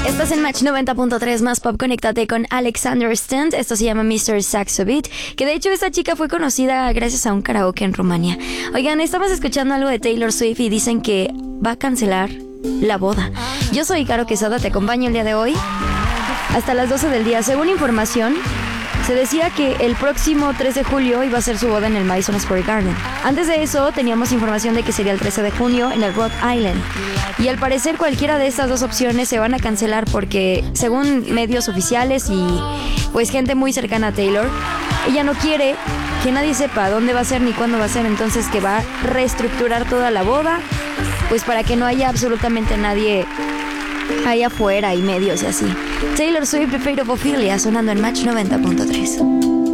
Estás en Match 90.3 más pop. Conéctate con Alexander Stent. Esto se llama Mr. Saxo Beat, que de hecho esta chica fue conocida gracias a un karaoke en Rumania. Oigan, estamos escuchando algo de Taylor Swift y dicen que va a cancelar la boda. Yo soy Caro Quesada, te acompaño el día de hoy hasta las 12 del día. Según información, se decía que el próximo 3 de julio iba a ser su boda en el Madison Square Garden. Antes de eso teníamos información de que sería el 13 de junio en el Rhode Island. Y al parecer cualquiera de estas dos opciones se van a cancelar porque, según medios oficiales y pues gente muy cercana a Taylor, ella no quiere que nadie sepa dónde va a ser ni cuándo va a ser, entonces que va a reestructurar toda la boda, pues para que no haya absolutamente nadie allá afuera y medios y así. Taylor Swift, The Fate of Ophelia, sonando en Match 90.3.